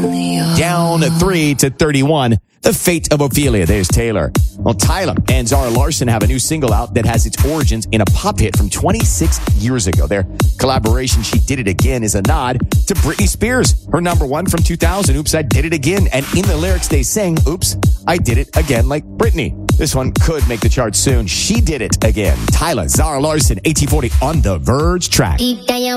Down 3 to 31. The Fate of Ophelia. There's Taylor. Well, Tyler and Zara Larsson have a new single out that has its origins in a pop hit from 26 years ago. Their collaboration, She Did It Again, is a nod to Britney Spears, her number one from 2000, Oops, I Did It Again. And in the lyrics, they sing, Oops, I Did It Again like Britney. This one could make the charts soon. She Did It Again. Tyler, Zara Larsson, 1840 on The Verge track.